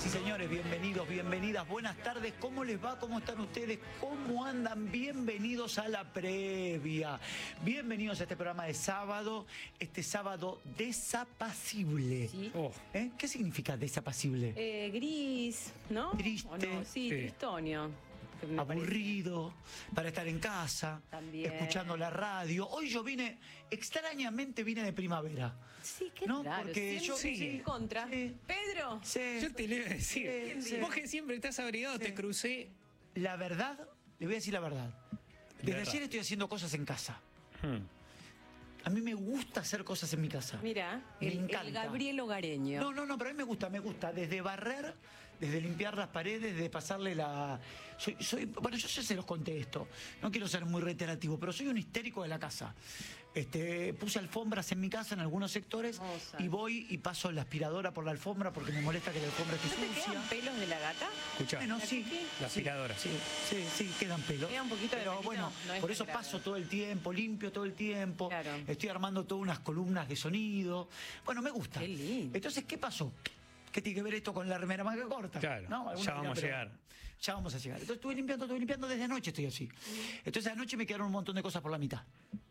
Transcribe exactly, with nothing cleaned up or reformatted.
Señoras y señores, bienvenidos, bienvenidas, buenas tardes, ¿cómo les va? ¿Cómo están ustedes? ¿Cómo andan? Bienvenidos a la previa, bienvenidos a este programa de sábado, este sábado desapacible. Sí. Oh. ¿Eh? ¿Qué significa desapacible? Eh, gris, ¿no? Triste. ¿O no? Sí, Sí. tristonio. Me Aburrido, para estar en casa, También. escuchando la radio. Hoy yo vine, extrañamente vine de primavera. parece- Sí, qué ¿no? raro. Porque yo- siempre sí. en contra. Sí. Pedro. Sí. Yo te le iba a decir, Sí, sí. vos que siempre estás abrigado, Sí. te crucé. La verdad, le voy a decir la verdad. Desde Verdad. ayer estoy haciendo cosas en casa. Hmm. A mí me gusta hacer cosas en mi casa. Mira, Me el, encanta. el Gabriel Hogareño. No, no, no, pero a mí me gusta, me gusta. Desde barrer, desde limpiar las paredes, de pasarle la... Soy, soy, bueno, yo ya se los conté esto. No quiero ser muy reiterativo, pero soy un histérico de la casa. Este, puse alfombras en mi casa en algunos sectores Hermosas. y voy y paso la aspiradora por la alfombra porque me molesta que la alfombra esté ¿No te sucia. quedan pelos de la gata? Escuchá, Bueno, ¿La sí. Kiki? la aspiradora. Sí, sí, sí, quedan pelos. Queda un poquito de Pero pelito, bueno, no es por tan eso grave. paso todo el tiempo, limpio todo el tiempo. Claro. Estoy armando todas unas columnas de sonido. Bueno, me gusta. Qué lindo. Entonces, ¿qué pasó? ¿Qué tiene que ver esto con la remera manga corta? Claro, ¿No? Algunos ya dirán, vamos a pero llegar. Ya vamos a llegar. Entonces estuve limpiando, estuve limpiando desde anoche, estoy así. Entonces anoche me quedaron un montón de cosas por la mitad.